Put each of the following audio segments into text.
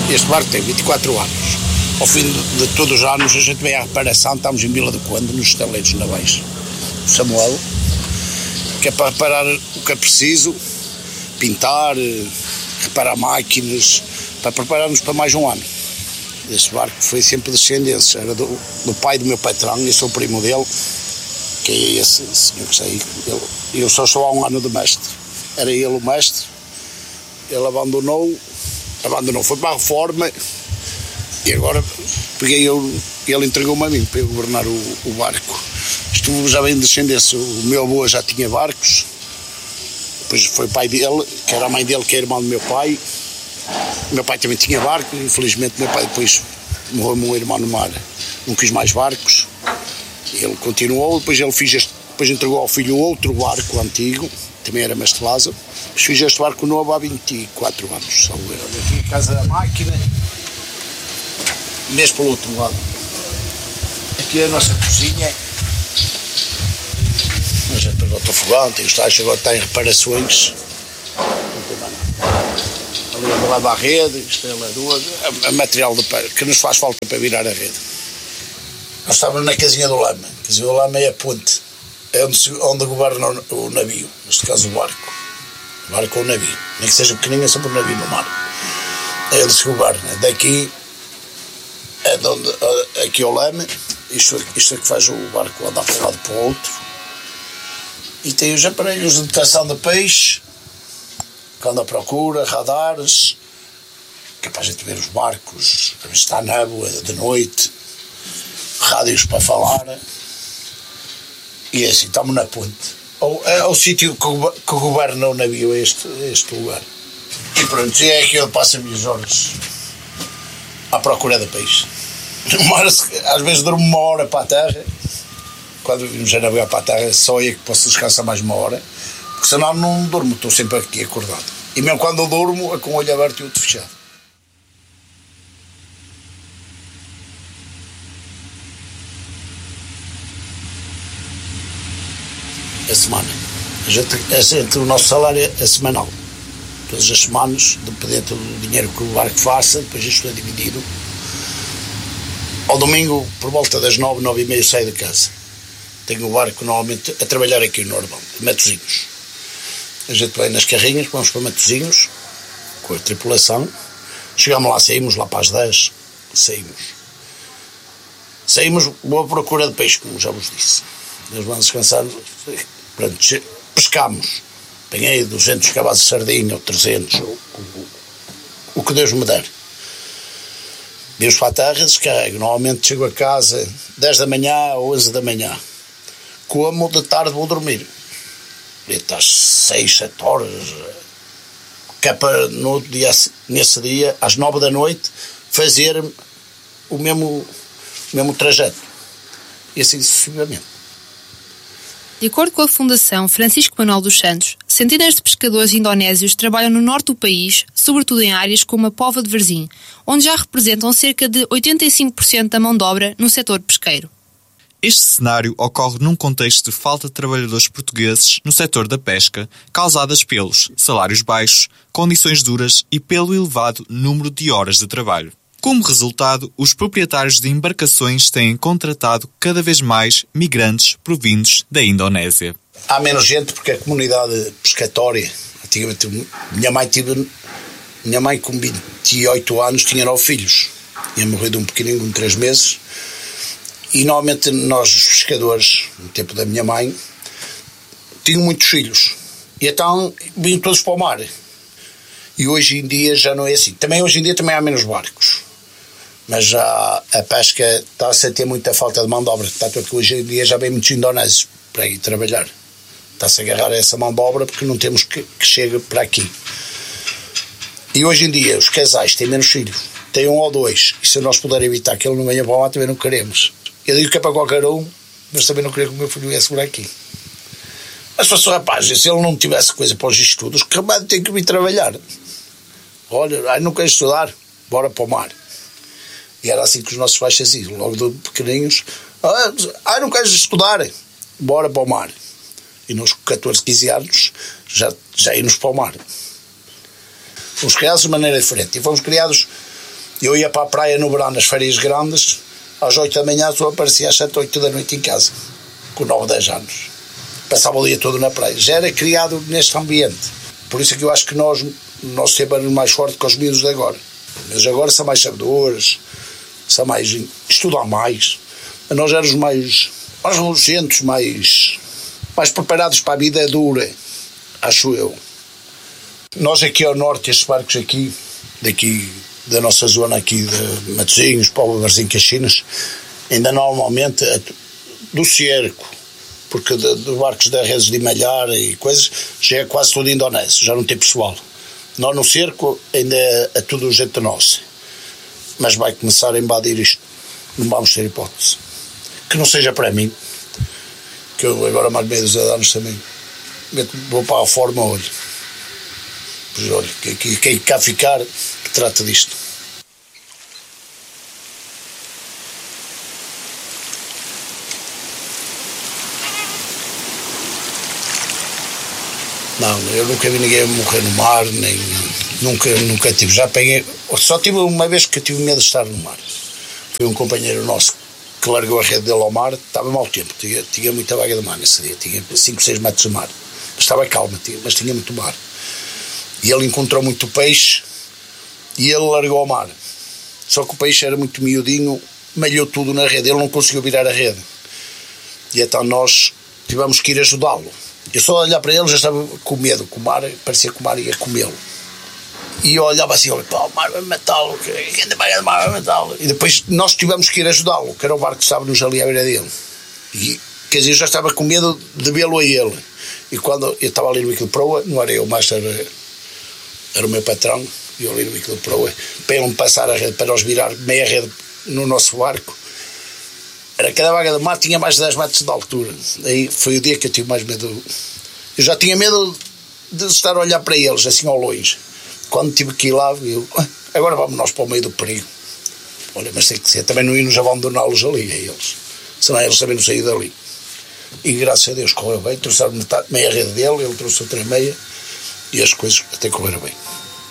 Este barco tem 24 anos. Ao fim de todos os anos, a gente vem à reparação, estamos em Vila do Conde, nos estaleiros navais. Samuel, que é para reparar o que é preciso, pintar, reparar máquinas, para preparar-nos para mais um ano. Este barco foi sempre descendência, era do pai do meu patrão, eu sou o primo dele, que é esse senhor que sei. Eu só sou há um ano de mestre. Era ele o mestre, ele abandonou, foi para a reforma e agora peguei ele entregou-me a mim para eu governar o barco. Isto já vem de descendência, o meu avô já tinha barcos, depois foi o pai dele, que era a mãe dele, que é irmão do meu pai. O meu pai também tinha barco, infelizmente meu pai depois morreu meu irmão no mar, não quis mais barcos, ele continuou, depois depois entregou ao filho outro barco antigo, também era mestre Lázaro, depois fiz este barco novo há 24 anos. Aqui a casa da máquina, mesmo pelo outro lado. Aqui é a nossa cozinha, a gente pegou o fogão, tem os tachos, agora está em reparações. Ali a leva a rede, isto é a material que nos faz falta para virar a rede. Nós estávamos na casinha do Lama. A casinha do Lama é a ponte, é onde governa o navio, neste caso o barco. O barco ou o navio, nem que seja pequenino, é sempre um navio no mar. É ele que governa. Daqui é de onde, aqui é o Lama, isto é que faz o barco andar para um lado para o outro. E tem os aparelhos de detecção de peixe, que anda à procura, radares, capaz de ver os barcos, para ver se está névoa de noite, rádios para falar, e é assim, estamos na ponte. É o sítio que governa o navio, este lugar. E pronto, é aqui onde passo as minhas horas à procura de peixe. Às vezes durmo uma hora para a terra, quando vimos a navegar para a terra, só aí é que posso descansar mais uma hora. Porque senão não durmo, estou sempre aqui acordado. E mesmo quando eu durmo, é com o olho aberto e o outro fechado. A semana. O nosso salário é semanal. Todas as semanas, dependendo do dinheiro que o barco faça, depois isto é dividido. Ao domingo, por volta das 9, 9h30, saio de casa. Tenho o barco normalmente a trabalhar aqui no Normal, em Matosinhos. A gente vai nas carrinhas, vamos para Matosinhos, com a tripulação. Chegamos lá, saímos lá para as 10, saímos, boa procura de peixe, como já vos disse. Eles vão descansar, pronto, pescamos. Apanhei 200 cabazes de sardinha, ou 300, o que Deus me der. Vimos para a terra, descarrego. Normalmente chego a casa 10 da manhã ou 11 da manhã. Como de tarde vou dormir. Às 6, 7 horas. Que é para no dia, nesse dia, às 9 da noite, fazer o mesmo trajeto. E assim sucessivamente. De acordo com a Fundação Francisco Manuel dos Santos, centenas de pescadores indonésios trabalham no norte do país, sobretudo em áreas como a Póvoa de Varzim, onde já representam cerca de 85% da mão de obra no setor pesqueiro. Este cenário ocorre num contexto de falta de trabalhadores portugueses no setor da pesca, causadas pelos salários baixos, condições duras e pelo elevado número de horas de trabalho. Como resultado, os proprietários de embarcações têm contratado cada vez mais migrantes provindos da Indonésia. Há menos gente porque a comunidade pescatória, antigamente minha mãe com 28 anos tinha 9 filhos, tinha morrido um pequenino com 3 meses, e normalmente nós os pescadores, no tempo da minha mãe, tinham muitos filhos, e então vinham todos para o mar. E hoje em dia já não é assim. Também hoje em dia também há menos barcos. Mas já a pesca está a sentir muita falta de mão de obra. Tanto que hoje em dia já vem muitos indonésios para ir trabalhar. Está-se a agarrar a essa mão de obra porque não temos que chegue para aqui. E hoje em dia os casais têm menos filhos. Têm 1 ou 2. E se nós pudermos evitar que ele não venha para lá, também não queremos. Eu digo que é para qualquer um, mas também não queria que o meu filho viesse por aqui. Mas se fosse o rapaz, se ele não tivesse coisa para os estudos, que remédio tem que vir trabalhar? Olha, não queres estudar? Bora para o mar. E era assim que os nossos pais faziam, logo de pequeninos. Não queres estudar? Bora para o mar. E nós com 14, 15 anos já íamos para o mar. Fomos criados de maneira diferente. E fomos criados Eu ia para a praia no verão, nas férias grandes, às 8 da manhã, só aparecia às 7, 8 da noite em casa, com 9, 10 anos. Passava o dia todo na praia. Já era criado neste ambiente. Por isso é que eu acho que nós tempo é mais forte que os miúdos de agora. Mas agora são mais sabedores, estudam mais. Nós éramos mais relucentes, mais preparados para a vida dura, acho eu. Nós aqui ao norte, estes barcos aqui, daqui da nossa zona aqui de Matosinhos, Póvoa de Varzim, Caxinas, ainda normalmente do cerco, porque de barcos da redes de malhar e coisas, já é quase tudo indonésio, já não tem pessoal. Nós no cerco ainda é tudo gente nossa, mas vai começar a invadir isto, não vamos ter hipótese. Que não seja para mim, que eu agora mais de meio dos anos também vou para a forma, olho. Pois olha, quem cá ficar, que trata disto. Não, eu nunca vi ninguém morrer no mar, nem nunca tive. Já apanhei, só tive uma vez que eu tive medo de estar no mar. Foi um companheiro nosso que largou a rede dele ao mar, estava mau tempo, tinha muita vaga de mar nesse dia, tinha 5, 6 metros de mar. Estava calma, mas tinha muito mar. E ele encontrou muito peixe e ele largou ao mar. Só que o peixe era muito miudinho, malhou tudo na rede, ele não conseguiu virar a rede. E então nós tivemos que ir ajudá-lo. Eu só olhar para ele já estava com medo, com o mar, parecia que o mar ia comê-lo. E eu olhava assim, olha, pá, o mar vai matá-lo, que ainda vai matá-lo. E depois nós tivemos que ir ajudá-lo, que era o barco que estava-nos ali à beira dele. E, quer dizer, eu já estava com medo de vê-lo a ele. E quando eu estava ali no bico de proa, não era eu, mas era o meu patrão, e eu ali no bico de proa, para ele me passar a rede, para nós virar meia rede no nosso barco. Era cada vaga de mar, tinha mais de 10 metros de altura. Aí foi o dia que eu tive mais medo. Eu já tinha medo de estar a olhar para eles, assim ao longe. Quando tive que ir lá, eu, agora vamos nós para o meio do perigo. Olha, mas tem que ser, também não íamos abandoná-los ali, a eles. Senão eles também não saíram dali. E graças a Deus correu bem, trouxeram meia rede dele, ele trouxe outra meia, e as coisas até correram bem.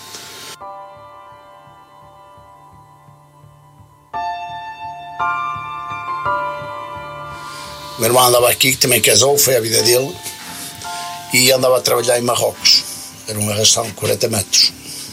O meu irmão andava aqui, que também casou, foi a vida dele, e andava a trabalhar em Marrocos. Era um arrastão de 40 metros.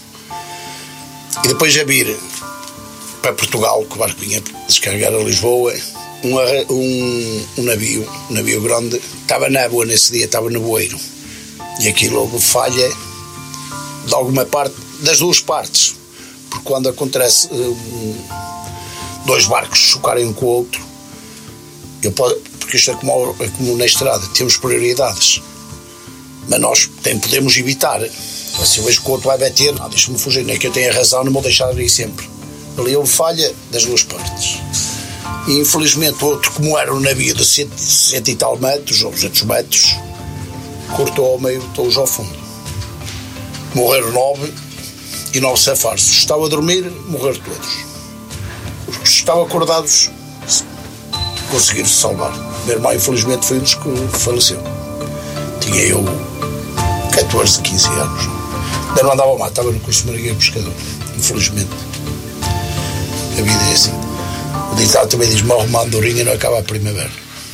E depois a vir para Portugal, que o barco vinha descarregar a Lisboa, um navio grande, estava na água nesse dia, estava no bueiro. E aquilo houve falha de alguma parte, das duas partes. Porque quando acontece dois barcos chocarem um com o outro, porque isto é como na estrada, temos prioridades, mas nós podemos evitar. Se eu vejo que o outro vai bater, não, deixa-me fugir, nem que eu tenha razão, não vou deixar ali sempre. Ali houve falha das duas partes. E infelizmente o outro, como era um navio de 100 e tal metros, ou 200 metros, cortou ao meio, todos ao fundo. Morreram 9 e 9 safaram-se. Os que estavam a dormir, morreram todos. Os que estavam acordados conseguiram-se salvar. Meu irmão, infelizmente, foi um dos que faleceu. Tinha eu 14, 15 anos. Ainda não andava mal, estava no curso de marinheiro pescador. Infelizmente. A vida é assim. O ditado também diz: morre uma andorinha e não acaba a primavera.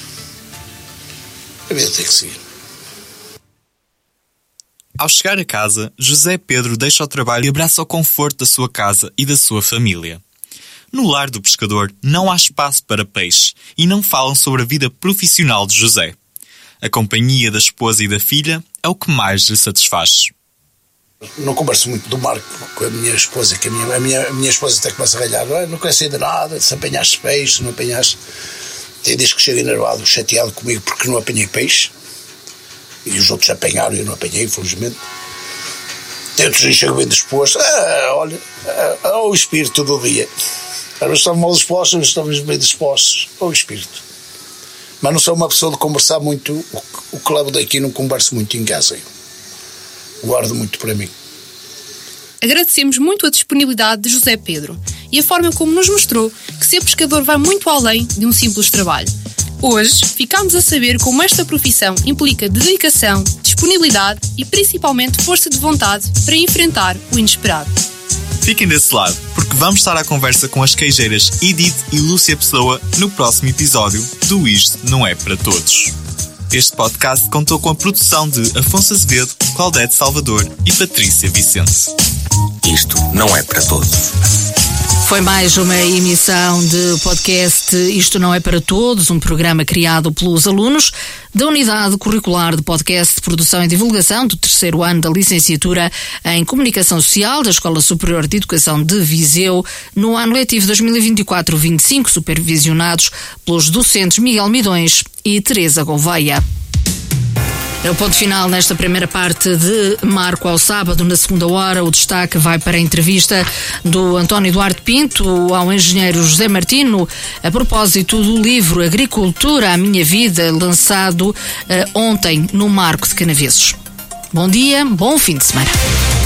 A vida tem que seguir. Ao chegar a casa, José Pedro deixa o trabalho e abraça o conforto da sua casa e da sua família. No lar do pescador não há espaço para peixe e não falam sobre a vida profissional de José. A companhia da esposa e da filha é o que mais lhe satisfaz. Não converso muito do mar com a minha esposa, que a minha esposa até começa a ralhar. Não quer sair de nada, se apanhaste peixe, se não apanhaste. Tem dias que chega enervado, chateado comigo porque não apanhei peixe. E os outros apanharam e eu não apanhei, infelizmente. Tem outros dias que chegam bem dispostos. Olha, é o espírito do dia. Às estamos mal dispostos, às estamos bem dispostos. É o espírito. Mas não sou uma pessoa de conversar muito. O que levo daqui não converso muito em casa. Eu guardo muito para mim. Agradecemos muito a disponibilidade de José Pedro e a forma como nos mostrou que ser pescador vai muito além de um simples trabalho. Hoje ficámos a saber como esta profissão implica dedicação, disponibilidade e principalmente força de vontade para enfrentar o inesperado. Fiquem desse lado, porque vamos estar à conversa com as queijeiras Edith e Lúcia Pessoa no próximo episódio do Isto Não É Para Todos. Este podcast contou com a produção de Afonso Azevedo, Claudete Salvador e Patrícia Vicente. Isto não é para todos. Foi mais uma emissão de podcast Isto Não É Para Todos, um programa criado pelos alunos da Unidade Curricular de Podcast de Produção e Divulgação do 3º ano da Licenciatura em Comunicação Social da Escola Superior de Educação de Viseu, no ano letivo 2024-25, supervisionados pelos docentes Miguel Midões e Teresa Gouveia. É o ponto final nesta primeira parte de Marco ao Sábado. Na segunda hora, o destaque vai para a entrevista do António Duarte Pinto ao engenheiro José Martino a propósito do livro Agricultura, a Minha Vida, lançado ontem no Marco de Canaveses. Bom dia, bom fim de semana.